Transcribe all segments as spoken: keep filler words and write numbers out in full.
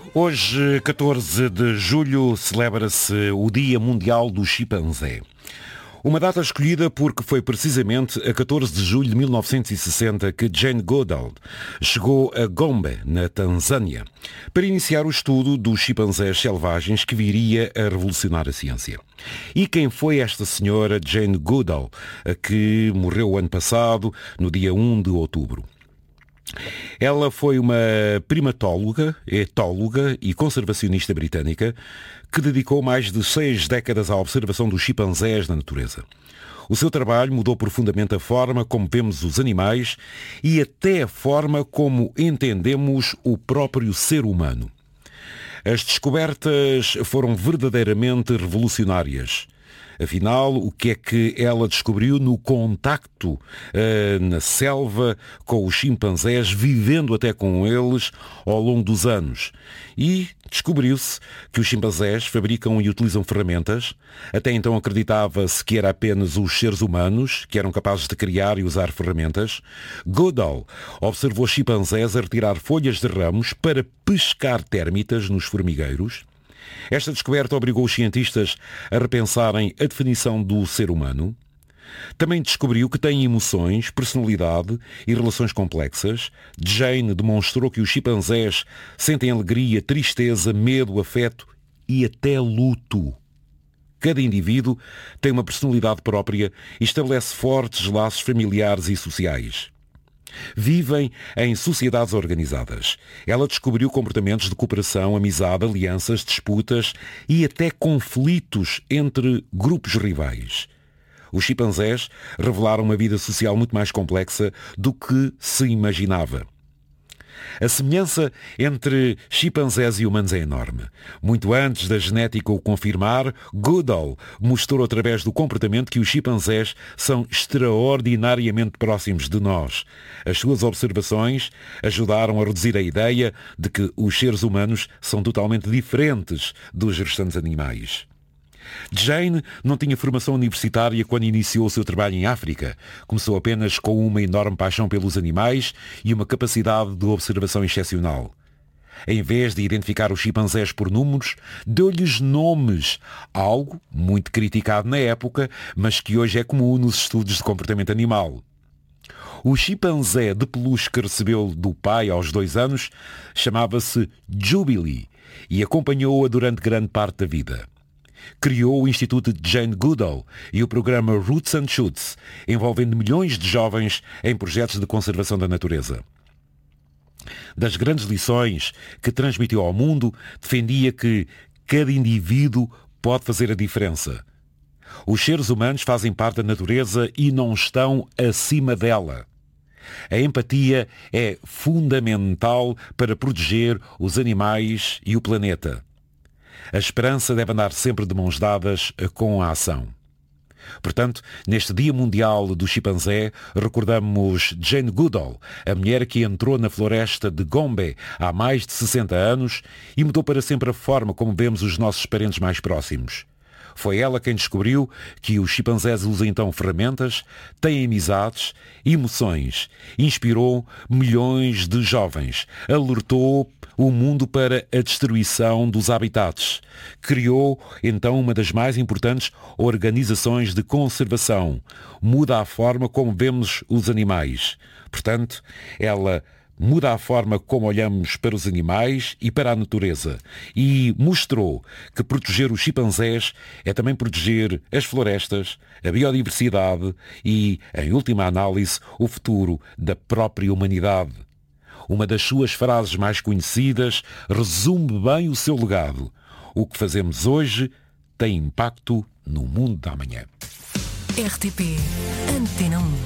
Hoje, catorze de julho, celebra-se o Dia Mundial do Chimpanzé. Uma data escolhida porque foi precisamente a catorze de julho de mil novecentos e sessenta que Jane Goodall chegou a Gombe, na Tanzânia, para iniciar o estudo dos chimpanzés selvagens que viria a revolucionar a ciência. E quem foi esta senhora Jane Goodall, que morreu o ano passado, no dia primeiro de outubro? Ela foi uma primatóloga, etóloga e conservacionista britânica que dedicou mais de seis décadas à observação dos chimpanzés na natureza. O seu trabalho mudou profundamente a forma como vemos os animais e até a forma como entendemos o próprio ser humano. As descobertas foram verdadeiramente revolucionárias. Afinal, o que é que ela descobriu no contacto uh, na selva com os chimpanzés, vivendo até com eles ao longo dos anos? E descobriu-se que os chimpanzés fabricam e utilizam ferramentas. Até então acreditava-se que era apenas os seres humanos que eram capazes de criar e usar ferramentas. Goodall observou chimpanzés a retirar folhas de ramos para pescar térmitas nos formigueiros. Esta descoberta obrigou os cientistas a repensarem a definição do ser humano. Também descobriu que tem emoções, personalidade e relações complexas. Jane demonstrou que os chimpanzés sentem alegria, tristeza, medo, afeto e até luto. Cada indivíduo tem uma personalidade própria e estabelece fortes laços familiares e sociais. Vivem em sociedades organizadas. Ela descobriu comportamentos de cooperação, amizade, alianças, disputas e até conflitos entre grupos rivais. Os chimpanzés revelaram uma vida social muito mais complexa do que se imaginava. A semelhança entre chimpanzés e humanos é enorme. Muito antes da genética o confirmar, Goodall mostrou através do comportamento que os chimpanzés são extraordinariamente próximos de nós. As suas observações ajudaram a reduzir a ideia de que os seres humanos são totalmente diferentes dos restantes animais. Jane não tinha formação universitária quando iniciou o seu trabalho em África. Começou apenas com uma enorme paixão pelos animais e uma capacidade de observação excepcional. Em vez de identificar os chimpanzés por números, deu-lhes nomes, algo muito criticado na época, mas que hoje é comum nos estudos de comportamento animal. O chimpanzé de peluche que recebeu do pai aos dois anos chamava-se Jubilee e acompanhou-a durante grande parte da vida. Criou o Instituto de Jane Goodall e o programa Roots and Shoots, envolvendo milhões de jovens em projetos de conservação da natureza. Das grandes lições que transmitiu ao mundo, defendia que cada indivíduo pode fazer a diferença. Os seres humanos fazem parte da natureza e não estão acima dela. A empatia é fundamental para proteger os animais e o planeta. A esperança deve andar sempre de mãos dadas com a ação. Portanto, neste Dia Mundial do Chimpanzé, recordamos Jane Goodall, a mulher que entrou na floresta de Gombe há mais de sessenta anos e mudou para sempre a forma como vemos os nossos parentes mais próximos. Foi ela quem descobriu que os chimpanzés usam então ferramentas, têm amizades, emoções, inspirou milhões de jovens, alertou o mundo para a destruição dos habitats, criou então uma das mais importantes organizações de conservação, muda a forma como vemos os animais. Portanto, ela muda a forma como olhamos para os animais e para a natureza e mostrou que proteger os chimpanzés é também proteger as florestas, a biodiversidade e, em última análise, o futuro da própria humanidade. Uma das suas frases mais conhecidas resume bem o seu legado. O que fazemos hoje tem impacto no mundo da amanhã. R T P Antena um.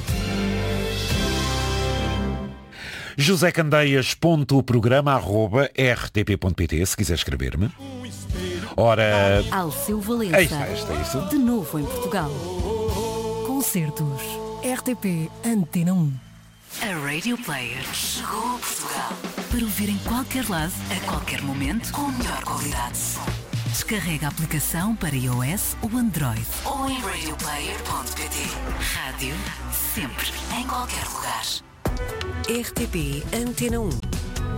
José Candeias ponto programa arroba r t p ponto p t se quiser escrever-me. Ora, Alceu Valença, aí está, está isso. de novo em Portugal. Concertos R T P Antena um. A Radio Player chegou a Portugal para ouvir em qualquer lado, a qualquer momento, com a melhor qualidade de som. Descarrega a aplicação para iOS ou Android ou em radio player ponto p t. Rádio sempre, em qualquer lugar. R T P Antena um.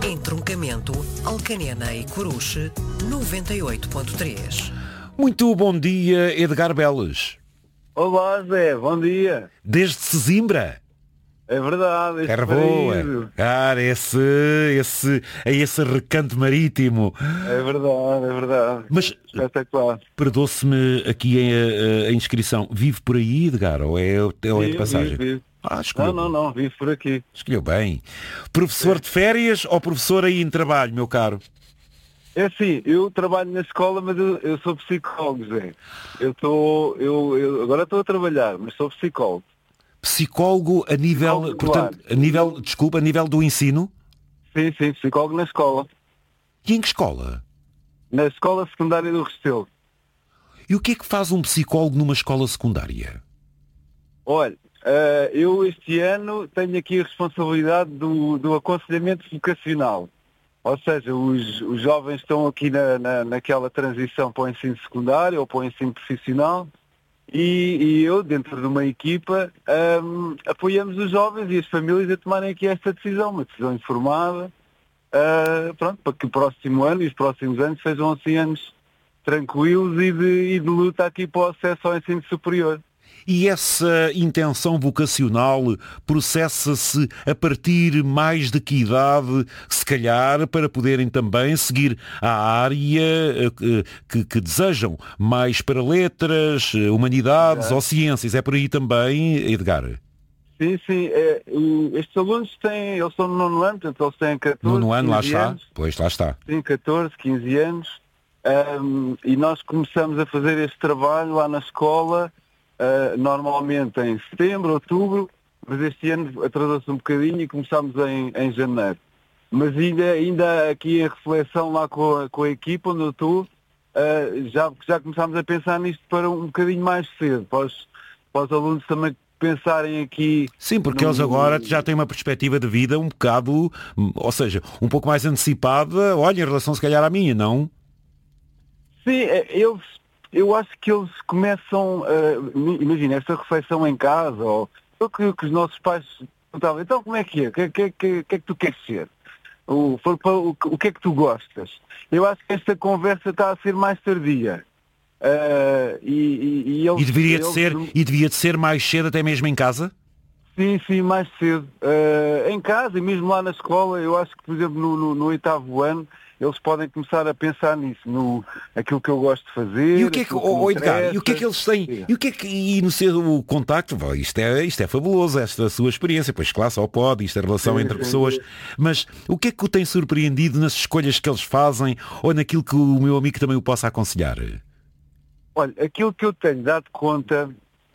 Entroncamento, Alcanena e Coruche, noventa e oito ponto três. Muito bom dia, Edgar Beles. Olá, Zé, bom dia. Desde Sesimbra. É verdade. Este Era boa. Cara, esse, esse, é esse recanto marítimo. É verdade, é verdade. Mas, espetacular. Perdoe-me aqui a, a inscrição. Vive por aí, Edgar, ou é, ou é de passagem? Vive, vive. Ah, não, não, não, vive por aqui. Escolheu bem. Professor de férias ou professor aí em trabalho, meu caro? É assim, eu trabalho na escola, mas eu, eu sou psicólogo, Zé. Eu estou, eu, eu agora estou a trabalhar, mas sou psicólogo. Psicólogo a nível, Psicólogo portanto, a nível, desculpa, a nível do ensino? Sim, sim, psicólogo na escola. E em que escola? Na escola secundária do Restelo. E o que é que faz um psicólogo numa escola secundária? Olha, uh, eu este ano tenho aqui a responsabilidade do, do aconselhamento vocacional. Ou seja, os, os jovens estão aqui na, na, naquela transição para o ensino secundário ou para o ensino profissional e, e eu, dentro de uma equipa, um, apoiamos os jovens e as famílias a tomarem aqui esta decisão, uma decisão informada, uh, pronto, para que o próximo ano e os próximos anos sejam assim anos tranquilos e de, e de luta aqui para o acesso ao ensino superior. E essa intenção vocacional processa-se a partir mais de que idade, se calhar, para poderem também seguir a área que, que desejam, mais para letras, humanidades é. ou ciências. É por aí também, Edgar? Sim, sim. É, o, estes alunos têm, eles estão no nono ano, portanto eles têm catorze, nono ano, lá está. anos. Pois, lá está. Têm catorze, quinze anos. Um, e nós começamos a fazer este trabalho lá na escola, Uh, normalmente em setembro, outubro, mas este ano atrasou-se um bocadinho e começámos em, em janeiro. Mas ainda, ainda aqui em reflexão lá com a, com a equipa onde eu estou, uh, já, já começámos a pensar nisto para um bocadinho mais cedo, para os, para os alunos também pensarem aqui... Sim, porque no... eles agora já têm uma perspectiva de vida um bocado, ou seja, um pouco mais antecipada, olha, em relação se calhar à minha, não? Sim, eles... Eu acho que eles começam, uh, imagina, esta reflexão em casa, ou o que, que os nossos pais perguntavam, então como é que é? O que, que, que, que é que tu queres ser? O, for, o, o que é que tu gostas? Eu acho que esta conversa está a ser mais tardia. Uh, e, e, e, eles, e, deveria de eles... ser, e devia de ser mais cedo, até mesmo em casa? Sim, sim, mais cedo. Uh, em casa e mesmo lá na escola, eu acho que, por exemplo, no, no, no oitavo ano, eles podem começar a pensar nisso, no aquilo que eu gosto de fazer. E o que é que, oh, Edgar, e o que é que eles têm? Sim. E o que é que, e no seu contacto, isto é, isto é fabuloso, esta sua experiência, pois claro, só pode, isto é a relação sim, entre sim, pessoas, sim. Mas o que é que o tem surpreendido nas escolhas que eles fazem ou naquilo que o meu amigo também o possa aconselhar? Olha, aquilo que eu tenho dado conta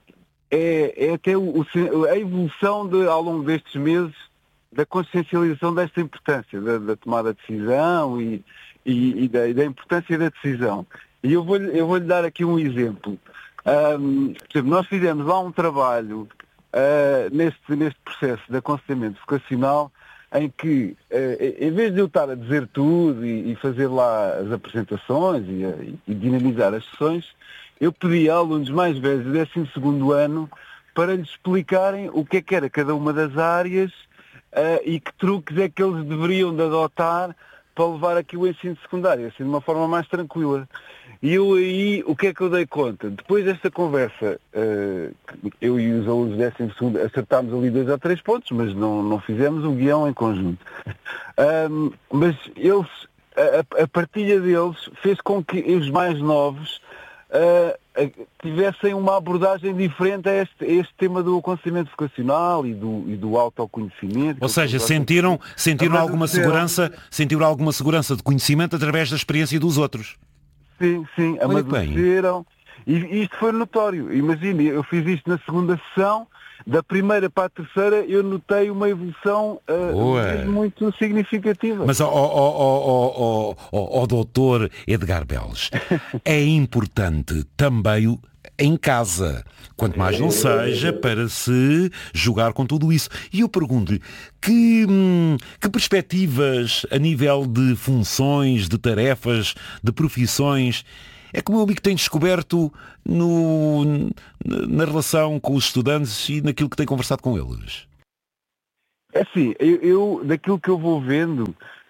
é, é até o, a evolução de, ao longo destes meses da consciencialização desta importância, da, da tomada de decisão e, e, e, da, e da importância da decisão. E eu vou-lhe eu vou-lhe dar aqui um exemplo. Um, por exemplo, nós fizemos lá um trabalho uh, neste, neste processo de aconselhamento vocacional em que, uh, em vez de eu estar a dizer tudo e, e fazer lá as apresentações e, uh, e dinamizar as sessões, eu pedi a alunos mais velhos do décimo segundo ano para lhes explicarem o que é que era cada uma das áreas Uh, e que truques é que eles deveriam de adotar para levar aqui o ensino secundário, assim de uma forma mais tranquila. E eu aí, o que é que eu dei conta? Depois desta conversa, uh, eu e os alunos do décimo segundo acertámos ali dois ou três pontos, mas não, não fizemos um guião em conjunto. um, mas eles, a, a partilha deles fez com que os mais novos Uh, tivessem uma abordagem diferente a este, a este tema do aconselhamento vocacional e do, e do autoconhecimento. Ou seja, sentiram, sentiram alguma segurança, sentiram alguma segurança de conhecimento através da experiência dos outros. Sim, sim, amadureceram. E isto foi notório. Imagine, eu fiz isto na segunda sessão, da primeira para a terceira eu notei uma evolução uh, muito significativa. Mas, ó oh, oh, oh, oh, oh, doutor Edgar Beles, é importante também o em casa, quanto mais não seja para se jogar com tudo isso. E eu pergunto-lhe, que, que perspectivas a nível de funções, de tarefas, de profissões é que o meu amigo tem descoberto no, na relação com os estudantes e naquilo que tem conversado com eles? É assim, eu, eu daquilo que eu vou vendo,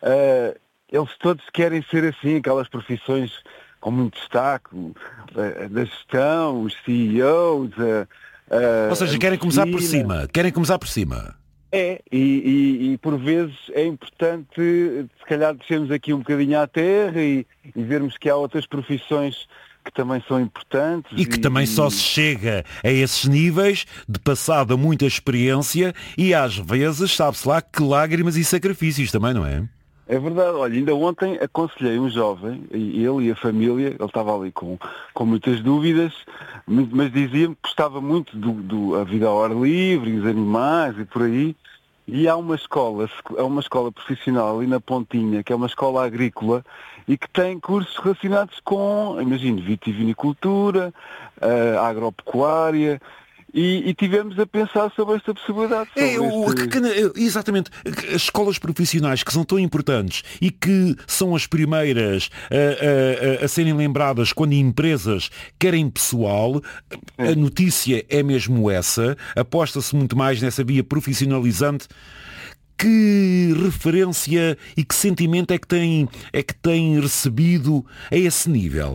uh, eles todos querem ser assim, aquelas profissões com muito destaque, a, a da gestão, os C E Os... A, a, Ou seja, querem começar por cima, querem começar por cima. É, e, e, e por vezes é importante, se calhar, descermos aqui um bocadinho à terra e, e vermos que há outras profissões que também são importantes. E que e, também só se chega a esses níveis de passada muita experiência e às vezes sabe-se lá que lágrimas e sacrifícios também, não é? É verdade. Olha, ainda ontem aconselhei um jovem, e ele e a família, ele estava ali com, com muitas dúvidas, mas dizia-me que gostava muito do, do a vida ao ar livre, os animais e por aí. E há uma escola, há uma escola profissional ali na Pontinha, que é uma escola agrícola e que tem cursos relacionados com, imagino, vitivinicultura, uh, agropecuária. E, e tivemos a pensar sobre esta possibilidade. Sobre é, o, este... que, exatamente. As escolas profissionais que são tão importantes e que são as primeiras a, a, a serem lembradas quando empresas querem pessoal, a notícia é mesmo essa. Aposta-se muito mais nessa via profissionalizante. Que referência e que sentimento é que tem, é que tem recebido a esse nível?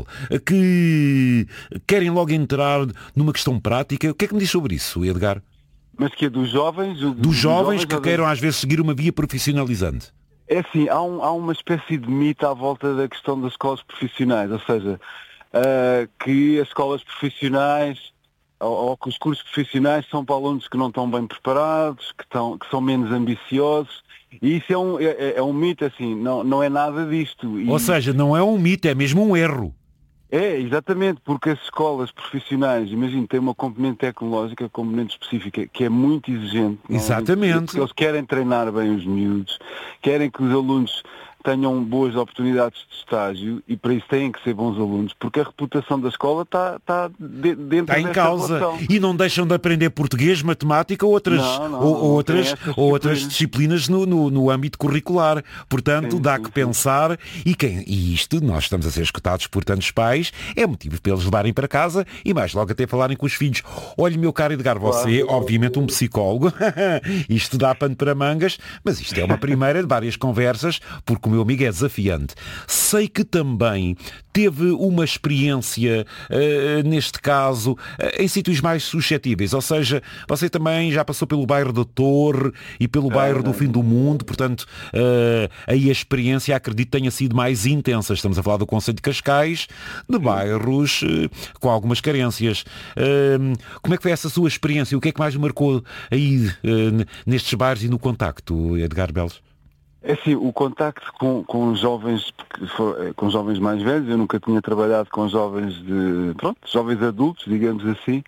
Que querem logo entrar numa questão prática? O que é que me diz sobre isso, Edgar? Mas que é dos jovens? Dos, dos jovens, jovens que ou... queiram às vezes seguir uma via profissionalizante. É assim, há, um, há uma espécie de mito à volta da questão das escolas profissionais, ou seja, uh, que as escolas profissionais... Ou, ou que os cursos profissionais são para alunos que não estão bem preparados, que, estão, que são menos ambiciosos, e isso é um, é, é um mito, assim, não, não é nada disto. E... Ou seja, não é um mito, é mesmo um erro. É, exatamente, porque as escolas profissionais, imagino, têm uma componente tecnológica, componente específica, que é muito exigente. Exatamente. Porque eles querem treinar bem os miúdos, querem que os alunos tenham boas oportunidades de estágio e para isso têm que ser bons alunos, porque a reputação da escola está, está dentro está em causa relação. E não deixam de aprender português, matemática ou outras, não, não, ou, não, outras, disciplinas. ou outras disciplinas no, no, no âmbito curricular. Portanto, sim, dá sim, que sim. pensar e, quem, e isto, nós estamos a ser escutados por tantos pais, é motivo para eles levarem para casa e mais logo até falarem com os filhos. Olha, meu caro Edgar, você, claro, obviamente um psicólogo, isto dá pano para mangas, mas isto é uma primeira de várias conversas, porque o meu amigo é desafiante. Sei que também teve uma experiência, uh, neste caso, uh, em sítios mais suscetíveis, ou seja, você também já passou pelo bairro da Torre e pelo bairro do Fim do Mundo, portanto, uh, aí a experiência, acredito, tenha sido mais intensa. Estamos a falar do concelho de Cascais, de bairros uh, com algumas carências. Uh, como é que foi essa sua experiência? O que é que mais marcou aí uh, nestes bairros e no contacto, Edgar Belos? É assim, o contacto com, com jovens, com jovens mais velhos, eu nunca tinha trabalhado com jovens de, pronto, jovens adultos, digamos assim,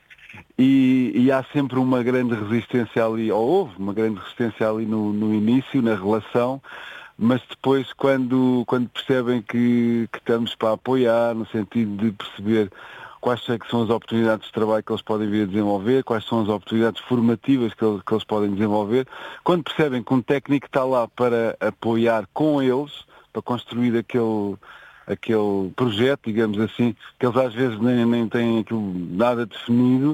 e, e há sempre uma grande resistência ali, ou houve uma grande resistência ali no, no início, na relação, mas depois quando, quando percebem que, que estamos para apoiar, no sentido de perceber quais é que são as oportunidades de trabalho que eles podem vir a desenvolver, quais são as oportunidades formativas que eles, que eles podem desenvolver. Quando percebem que um técnico está lá para apoiar com eles, para construir aquele, aquele projeto, digamos assim, que eles às vezes nem, nem têm aquilo nada definido,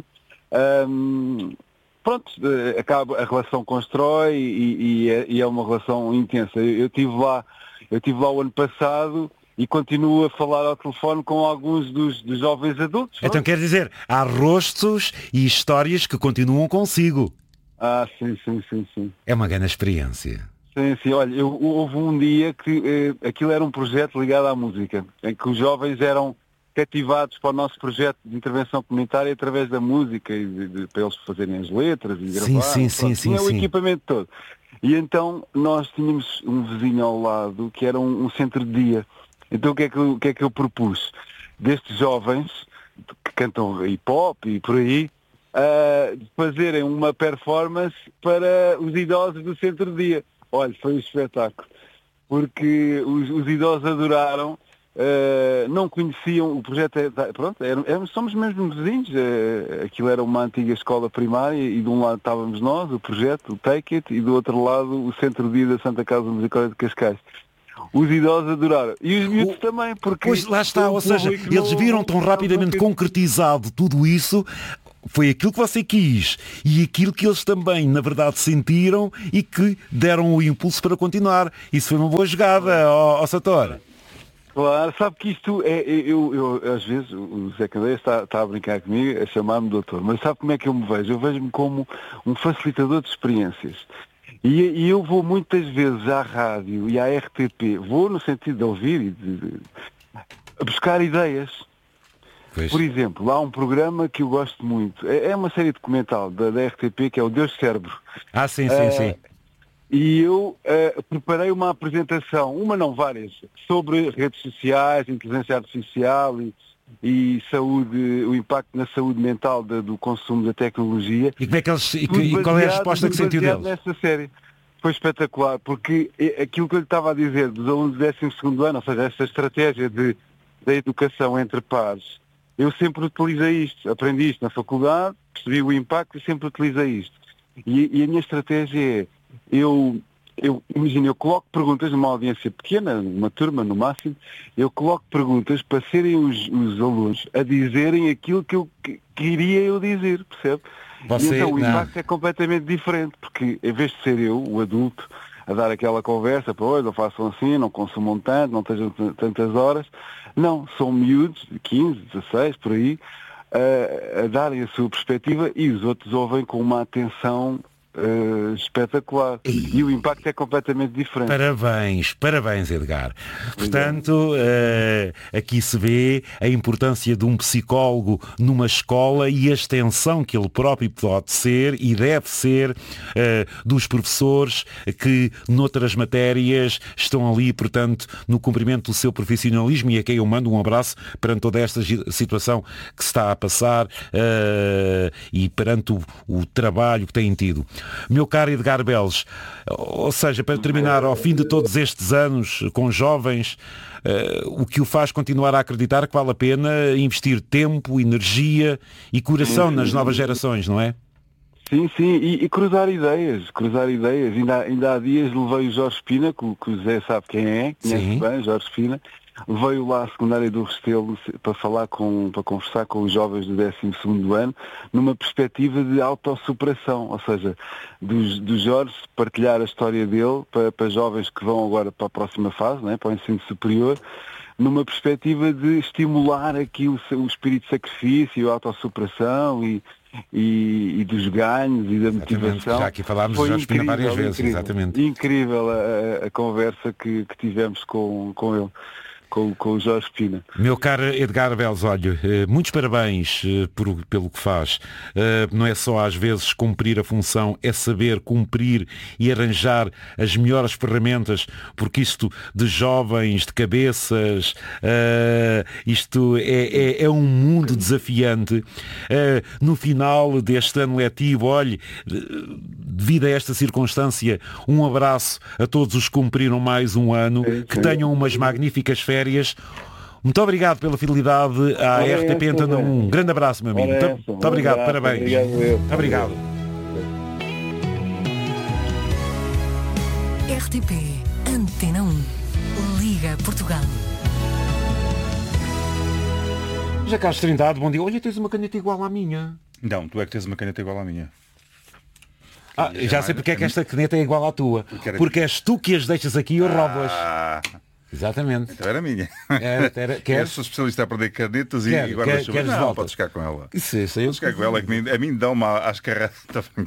hum, pronto, acaba, a relação constrói e, e, é, e é uma relação intensa. Eu, eu estive lá, eu estive lá o ano passado, e continuo a falar ao telefone com alguns dos, dos jovens adultos. Então não? Quer dizer, há rostos e histórias que continuam consigo. Ah, sim, sim, sim, sim. É uma grande experiência. Sim, sim. Olha, eu, houve um dia que eh, aquilo era um projeto ligado à música, em que os jovens eram cativados para o nosso projeto de intervenção comunitária através da música, e de, de, para eles fazerem as letras e gravar. Sim, sim, sim, sim, tinha sim. o equipamento todo. E então nós tínhamos um vizinho ao lado que era um, um centro de dia. Então o que, é que, eu, o que é que eu propus? Destes jovens que cantam hip-hop e por aí, uh, fazerem uma performance para os idosos do centro de dia. Olha, foi um espetáculo. Porque os, os idosos adoraram, uh, não conheciam, o projeto é, pronto, era, era, somos mesmo vizinhos, uh, aquilo era uma antiga escola primária e de um lado estávamos nós, o projeto, o Take It, e do outro lado o centro de dia da Santa Casa Musicória de Cascais. Os idosos adoraram. E os miúdos também, porque... Pois lá está, ou seja, eles viram tão rapidamente concretizado tudo isso, foi aquilo que você quis e aquilo que eles também, na verdade, sentiram e que deram o impulso para continuar. Isso foi uma boa jogada, ó, ó Sator. Claro, sabe que isto é, eu, eu, eu às vezes, o Zé Candeias está, está a brincar comigo, a chamar-me doutor, mas sabe como é que eu me vejo? Eu vejo-me como um facilitador de experiências. E, e eu vou muitas vezes à rádio e à R T P, vou no sentido de ouvir e de, de, de buscar ideias. Pois. Por exemplo, há um programa que eu gosto muito, é, é uma série documental da, da R T P que é o Deus Cérebro. Ah, sim, sim, Uh, sim. E eu uh, preparei uma apresentação, uma não, várias, sobre redes sociais, inteligência artificial e, e saúde, o impacto na saúde mental de, do consumo da tecnologia. E, como é que eles, e, que, e qual é a resposta que sentiu deles? Nessa série. Foi espetacular, porque aquilo que eu lhe estava a dizer dos alunos do décimo segundo ano, ou seja, esta estratégia de, da educação entre pares, eu sempre utilizei isto, aprendi isto na faculdade, percebi o impacto e sempre utilizei isto. E, e a minha estratégia é, eu, eu imagino, eu coloco perguntas numa audiência pequena, numa turma no máximo, eu coloco perguntas para serem os, os alunos a dizerem aquilo que eu que, queria eu dizer, percebe? Você, e então o não. impacto é completamente diferente, porque em vez de ser eu, o adulto, a dar aquela conversa, para hoje não façam assim, não consumam tanto, não estejam tantas horas, não, são miúdos de quinze, dezasseis, por aí, a, a darem a sua perspectiva e os outros ouvem com uma atenção Uh, espetacular. E... e o impacto é completamente diferente. Parabéns, parabéns, Edgar. Portanto, uh, aqui se vê a importância de um psicólogo numa escola e a extensão que ele próprio pode ser e deve ser uh, dos professores que noutras matérias estão ali, portanto, no cumprimento do seu profissionalismo, e a quem eu mando um abraço perante toda esta situação que se está a passar uh, e perante o, o trabalho que têm tido. Meu caro Edgar Beles, ou seja, para terminar, ao fim de todos estes anos com jovens, uh, o que o faz continuar a acreditar que vale a pena investir tempo, energia e coração nas novas gerações, não é? Sim, sim, e, e cruzar ideias, cruzar ideias. Ainda, ainda há dias levei o Jorge Pina, que, que o Zé sabe quem é, conhece Sim. bem, Jorge Pina, veio lá à secundária do Restelo para falar com, para conversar com os jovens do décimo segundo ano, numa perspectiva de autossuperação, ou seja, do, do Jorge partilhar a história dele para, para jovens que vão agora para a próxima fase, né, para o ensino superior, numa perspectiva de estimular aqui o, o espírito de sacrifício, a autossuperação e E, e dos ganhos e da motivação. Já aqui falámos Foi de Jorge Pina várias vezes, incrível, exatamente. Incrível a, a conversa que, que tivemos com, com ele. Com, com o Jorge Pina. Meu caro Edgar Beles, olha, muitos parabéns por, pelo que faz. Não é só às vezes cumprir a função, é saber cumprir e arranjar as melhores ferramentas, porque isto de jovens, de cabeças, isto é, é, é um mundo desafiante. No final deste ano letivo, olhe, devido a esta circunstância, um abraço a todos os que cumpriram mais um ano, sim, sim. Que tenham umas magníficas férias. Muito obrigado pela fidelidade à Olha R T P Antena um. Um grande abraço, meu amigo. Muito, essa, muito obrigado, abraço, parabéns. Obrigado. Muito obrigado. R T P Antena um. Liga Portugal. Já Carlos Trindade, bom dia. Olha, tens uma caneta igual à minha. Não, tu é que tens uma caneta igual à minha. Ah, já sei porque é que esta caneta é igual à tua. Porque és tu que as deixas aqui e eu roubo-as. Ah, exatamente. então era minha. Era, era, eu sou especialista a perder canetas quer, e guarda-chuva. Quer, não, volta. podes ficar com ela. Isso, isso aí. Podes ficar com ela, é que me, a mim dá uma às carretas.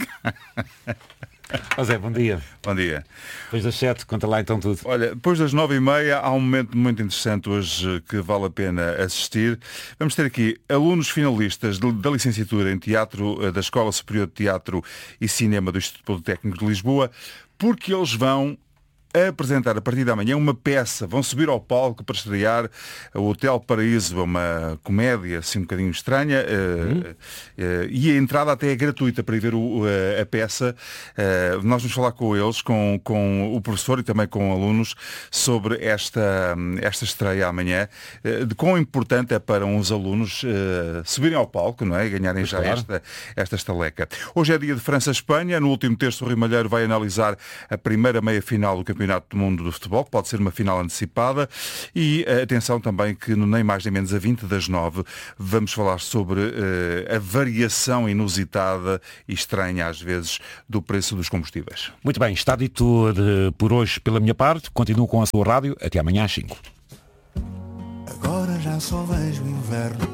Ó Zé, bom dia. Bom dia. Depois das sete, conta lá então tudo. Olha, depois das nove e meia há um momento muito interessante hoje que vale a pena assistir. Vamos ter aqui alunos finalistas de, da licenciatura em Teatro da Escola Superior de Teatro e Cinema do Instituto Politécnico de Lisboa, porque eles vão apresentar a partir da manhã uma peça, vão subir ao palco para estrear o Hotel Paraíso, uma comédia assim um bocadinho estranha, uhum. uh, uh, e a entrada até é gratuita para ir ver o, uh, a peça. Uh, nós vamos falar com eles, com, com o professor e também com alunos sobre esta, esta estreia amanhã, uh, de quão importante é para uns alunos uh, subirem ao palco, não é? E ganharem Mas já claro. esta, esta estaleca. Hoje é dia de França-Espanha, no último terço o Rui Malheiro vai analisar a primeira meia-final do Campeonato Campeonato do Mundo do Futebol, que pode ser uma final antecipada. E atenção também que no Nem Mais Nem Menos a vinte das nove vamos falar sobre uh, a variação inusitada e estranha às vezes do preço dos combustíveis. Muito bem, está dito de, por hoje pela minha parte. Continuo com a sua rádio. Até amanhã às cinco. Agora já só vejo o inverno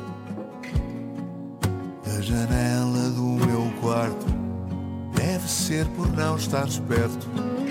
da janela do meu quarto. Deve ser por não estares perto.